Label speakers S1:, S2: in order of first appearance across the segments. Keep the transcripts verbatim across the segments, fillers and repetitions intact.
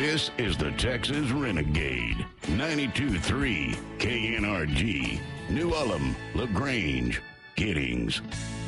S1: This is the Texas Renegade. ninety-two point three K N R G. New Ulm, LaGrange, Giddings.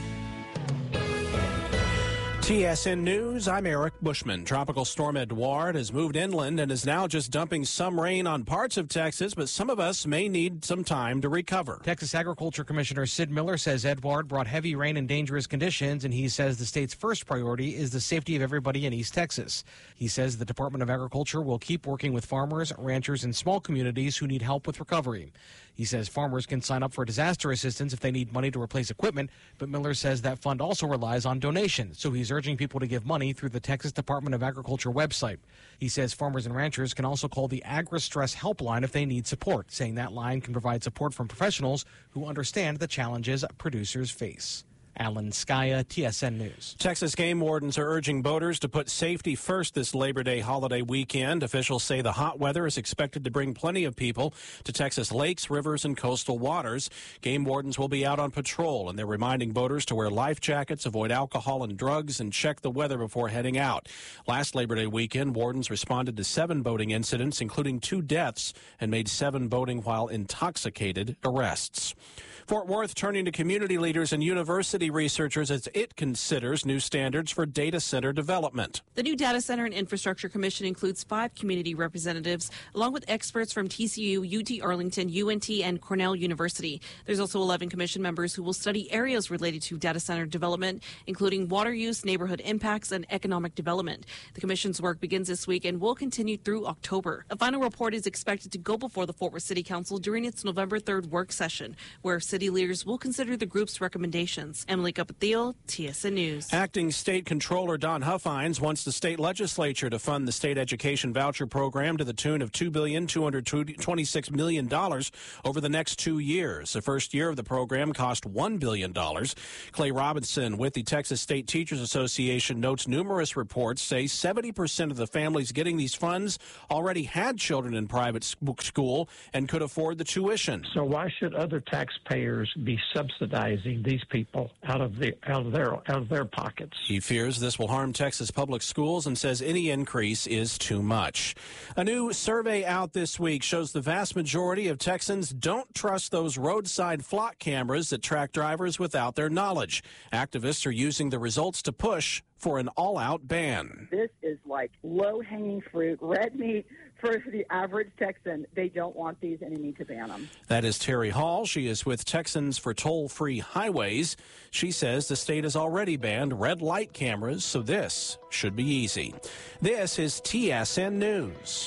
S2: T S N News, I'm Eric Bushman. Tropical storm Edouard has moved inland and is now just dumping some rain on parts of Texas, but some of us may need some time to recover.
S3: Texas Agriculture Commissioner Sid Miller says Edouard brought heavy rain and dangerous conditions, and he says the state's first priority is the safety of everybody in East Texas. He says the Department of Agriculture will keep working with farmers, ranchers, and small communities who need help with recovery. He says farmers can sign up for disaster assistance if they need money to replace equipment, but Miller says that fund also relies on donations, so he's urging people to give money through the Texas Department of Agriculture website. He says farmers and ranchers can also call the Agri-Stress Helpline if they need support, saying that line can provide support from professionals who understand the challenges producers face. Alan Skaya, T S N News.
S2: Texas game wardens are urging boaters to put safety first this Labor Day holiday weekend. Officials say the hot weather is expected to bring plenty of people to Texas lakes, rivers, and coastal waters. Game wardens will be out on patrol, and they're reminding boaters to wear life jackets, avoid alcohol and drugs, and check the weather before heading out. Last Labor Day weekend, wardens responded to seven boating incidents, including two deaths, and made seven boating while intoxicated arrests. Fort Worth turning to community leaders and university researchers as it considers new standards for data center development.
S4: The new Data Center and Infrastructure Commission includes five community representatives, along with experts from T C U, U T Arlington, U N T, and Cornell University. There's also eleven commission members who will study areas related to data center development, including water use, neighborhood impacts, and economic development. The commission's work begins this week and will continue through October. A final report is expected to go before the Fort Worth City Council during its November third work session, where city leaders will consider the group's recommendations. Emily Capatio, T S N News.
S2: Acting State Controller Don Huffines wants the state legislature to fund the state education voucher program to the tune of two billion two hundred twenty-six million dollars over the next two years. The first year of the program cost one billion dollars. Clay Robinson with the Texas State Teachers Association notes numerous reports say seventy percent of the families getting these funds already had children in private school and could afford the tuition.
S5: So why should other taxpayers be subsidizing these people out of the out of their out of their pockets?
S2: He fears this will harm Texas public schools and says any increase is too much. A new survey out this week shows the vast majority of Texans don't trust those roadside flock cameras that track drivers without their knowledge. Activists are using the results to push for an all-out ban.
S6: This is like low-hanging fruit, red meat for the average Texan. They don't want these and they need to ban them.
S2: That is Terry Hall. She is with Texans for Toll-Free Highways. She says the state has already banned red light cameras, so this should be easy. This is T S N News.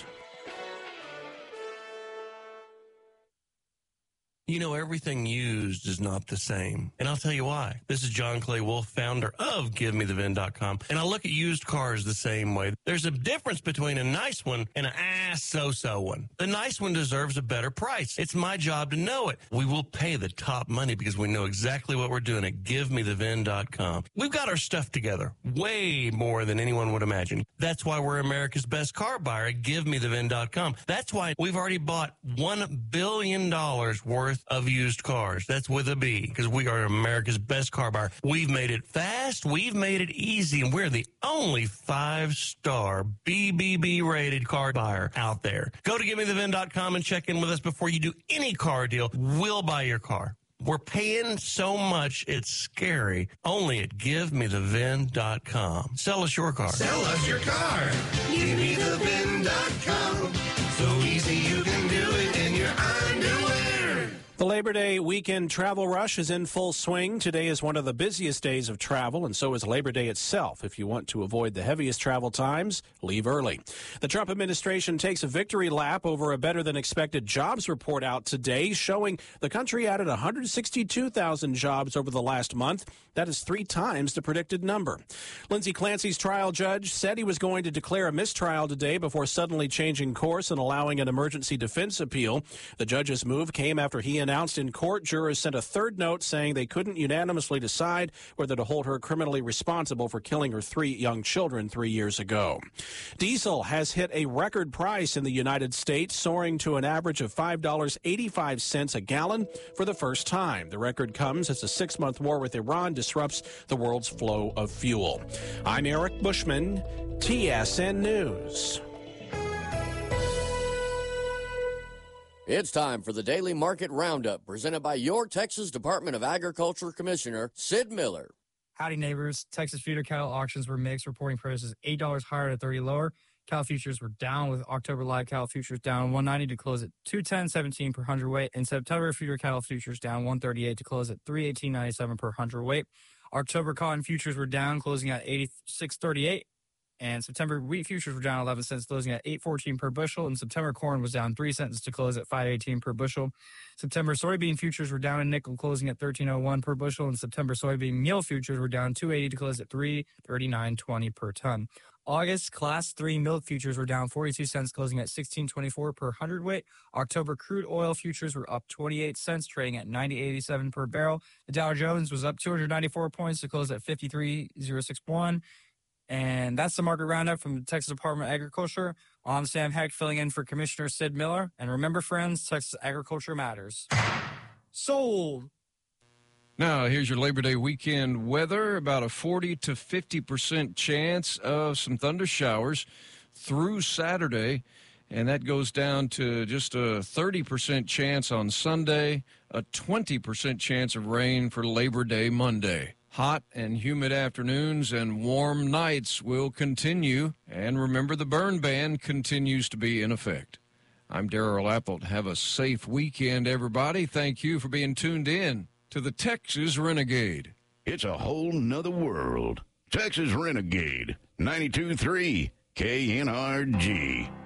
S7: You know, everything used is not the same. And I'll tell you why. This is John Clay Wolf, founder of Give Me The V I N dot com. And I look at used cars the same way. There's a difference between a nice one and an ass so-so one. The nice one deserves a better price. It's my job to know it. We will pay the top money because we know exactly what we're doing at Give Me The V I N dot com. We've got our stuff together way more than anyone would imagine. That's why we're America's best car buyer at Give Me The V I N dot com. That's why we've already bought one billion dollars worth of used cars. That's with a B, because we are America's best car buyer. We've made it fast, we've made it easy, and we're the only five-star B B B rated car buyer out there. Go to Give Me The V I N dot com and check in with us before you do any car deal. We'll buy your car. We're paying so much, it's scary. Only at Give Me The V I N dot com. Sell us your car.
S8: Sell us your car. Give Me The V I N dot com. So easy you can do it in your underwear.
S2: The Labor Day weekend travel rush is in full swing. Today is one of the busiest days of travel, and so is Labor Day itself. If you want to avoid the heaviest travel times, leave early. The Trump administration takes a victory lap over a better-than-expected jobs report out today, showing the country added one hundred sixty-two thousand jobs over the last month. That is three times the predicted number. Lindsey Clancy's trial judge said he was going to declare a mistrial today before suddenly changing course and allowing an emergency defense appeal. The judge's move came after he announced in court jurors sent a third note saying they couldn't unanimously decide whether to hold her criminally responsible for killing her three young children three years ago. Diesel has hit a record price in the United States, soaring to an average of five dollars and eighty-five cents a gallon for the first time. The record comes as a six-month war with Iran disrupts the world's flow of fuel. I'm Eric Bushman, T S N News.
S9: It's time for the Daily Market Roundup, presented by your Texas Department of Agriculture Commissioner, Sid Miller.
S10: Howdy, neighbors. Texas feeder cattle auctions were mixed, reporting prices eight dollars higher to thirty lower. Cow futures were down, with October live cattle futures down one ninety to close at two ten seventeen per hundredweight, and September feeder cattle futures down one thirty-eight to close at three eighteen ninety-seven per hundredweight. October cotton futures were down, closing at eighty-six thirty-eight. And September wheat futures were down eleven cents, closing at eight fourteen per bushel. And September corn was down three cents to close at five eighteen per bushel. September soybean futures were down in nickel, closing at thirteen oh one per bushel. And September soybean meal futures were down two eighty to close at three thirty-nine twenty per ton. August class three milk futures were down forty-two cents, closing at sixteen twenty-four per hundredweight. October crude oil futures were up twenty-eight cents, trading at ninety eighty-seven per barrel. The Dow Jones was up two hundred ninety-four points to close at fifty-three thousand sixty-one. And that's the market roundup from the Texas Department of Agriculture. I'm Sam Heck, filling in for Commissioner Sid Miller. And remember, friends, Texas agriculture matters. Sold.
S11: Now, here's your Labor Day weekend weather. About a forty to fifty percent chance of some thunder showers through Saturday. And that goes down to just a thirty percent chance on Sunday, a twenty percent chance of rain for Labor Day Monday. Hot and humid afternoons and warm nights will continue. And remember, the burn ban continues to be in effect. I'm Darrell Apple. Have a safe weekend, everybody. Thank you for being tuned in to the Texas Renegade.
S1: It's a whole nother world. Texas Renegade, ninety-two point three K N R G.